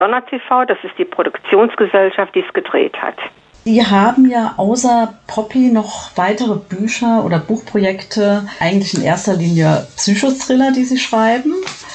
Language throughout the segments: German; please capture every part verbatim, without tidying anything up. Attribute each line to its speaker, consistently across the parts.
Speaker 1: Donner T V, das ist die Produktionsgesellschaft, die es gedreht hat.
Speaker 2: Sie haben ja außer Poppy noch weitere Bücher oder Buchprojekte, eigentlich in erster Linie Psychothriller, die Sie schreiben.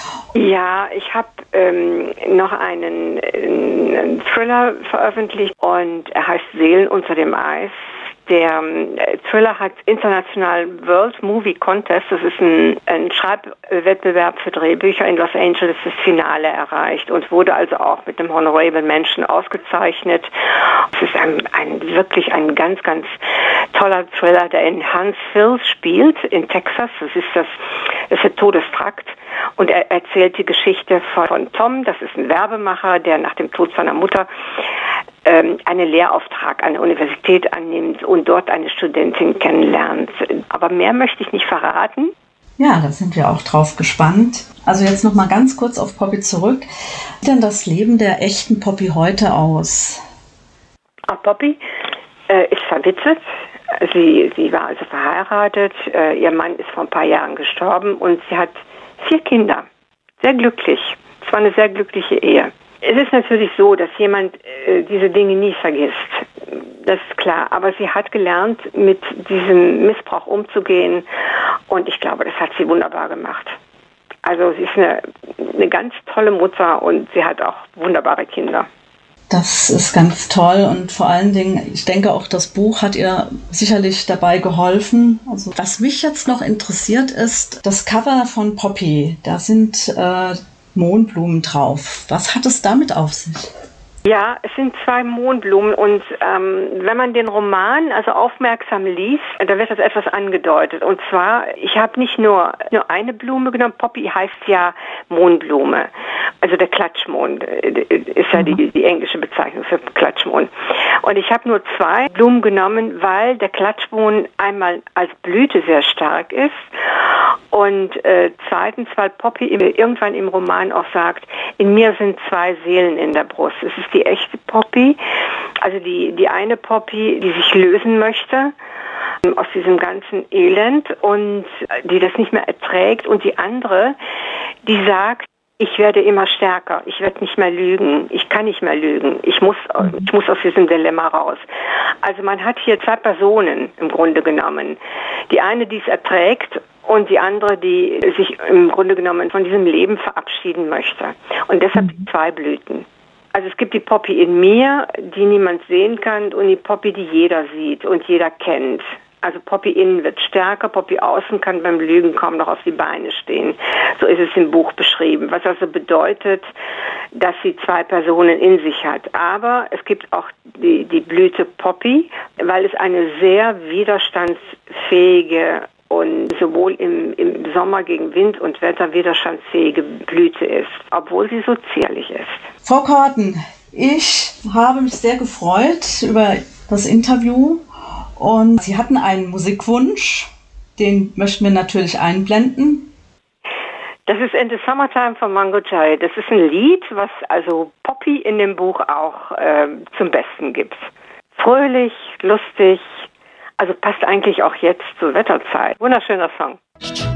Speaker 1: Ja, ich habe ähm, noch einen, einen Thriller veröffentlicht und er heißt Seelen unter dem Eis. Der äh, Thriller hat internationalen World Movie Contest, das ist ein, ein Schreibwettbewerb für Drehbücher in Los Angeles, das Finale erreicht und wurde also auch mit einem Honorable Mention ausgezeichnet. Es ist ein, ein wirklich ein ganz, ganz toller Thriller, der in Huntsville spielt, in Texas. Das ist das, das ist der Todestrakt. Und er erzählt die Geschichte von, von Tom, das ist ein Werbemacher, der nach dem Tod seiner Mutter ähm, einen Lehrauftrag an der Universität annimmt und dort eine Studentin kennenlernt. Aber mehr möchte ich nicht verraten.
Speaker 2: Ja, da sind wir auch drauf gespannt. Also jetzt noch mal ganz kurz auf Poppy zurück. Wie sieht denn das Leben der echten Poppy heute aus?
Speaker 1: Auch Poppy äh, ist verwitwet. Sie, sie war also verheiratet. Äh, ihr Mann ist vor ein paar Jahren gestorben und sie hat vier Kinder. Sehr glücklich. Es war eine sehr glückliche Ehe. Es ist natürlich so, dass jemand äh, diese Dinge nie vergisst. Das ist klar. Aber sie hat gelernt, mit diesem Missbrauch umzugehen. Und ich glaube, das hat sie wunderbar gemacht. Also sie ist eine, eine ganz tolle Mutter und sie hat auch wunderbare Kinder.
Speaker 2: Das ist ganz toll und vor allen Dingen, ich denke auch, das Buch hat ihr sicherlich dabei geholfen. Also, was mich jetzt noch interessiert ist, das Cover von Poppy, da sind äh, Mohnblumen drauf. Was hat es damit auf sich?
Speaker 1: Ja, es sind zwei Mohnblumen und ähm, wenn man den Roman also aufmerksam liest, da wird das etwas angedeutet. Und zwar, ich habe nicht nur, nur eine Blume genommen, Poppy heißt ja Mohnblume. Also der Klatschmohn ist ja die, die englische Bezeichnung für Klatschmohn. Und ich habe nur zwei Blumen genommen, weil der Klatschmohn einmal als Blüte sehr stark ist und äh, zweitens, weil Poppy irgendwann im Roman auch sagt, in mir sind zwei Seelen in der Brust. Es ist die echte Poppy, also die, die eine Poppy, die sich lösen möchte aus diesem ganzen Elend und die das nicht mehr erträgt und die andere, die sagt, ich werde immer stärker, ich werde nicht mehr lügen, ich kann nicht mehr lügen, ich muss, ich muss aus diesem Dilemma raus. Also man hat hier zwei Personen im Grunde genommen. Die eine, die es erträgt und die andere, die sich im Grunde genommen von diesem Leben verabschieden möchte. Und deshalb die zwei Blüten. Also es gibt die Poppy in mir, die niemand sehen kann und die Poppy, die jeder sieht und jeder kennt. Also Poppy innen wird stärker, Poppy außen kann beim Lügen kaum noch auf die Beine stehen. So ist es im Buch beschrieben, was also bedeutet, dass sie zwei Personen in sich hat. Aber es gibt auch die, die Blüte Poppy, weil es eine sehr widerstandsfähige und sowohl im, im Sommer gegen Wind und Wetter widerstandsfähige Blüte ist, obwohl sie so zierlich ist.
Speaker 2: Frau Korten, ich habe mich sehr gefreut über das Interview und Sie hatten einen Musikwunsch, den möchten wir natürlich einblenden.
Speaker 1: Das ist In the Summertime von Mango Chai. Das ist ein Lied, was also Poppy in dem Buch auch äh, zum Besten gibt. Fröhlich, lustig, also passt eigentlich auch jetzt zur Wetterzeit. Wunderschöner Song.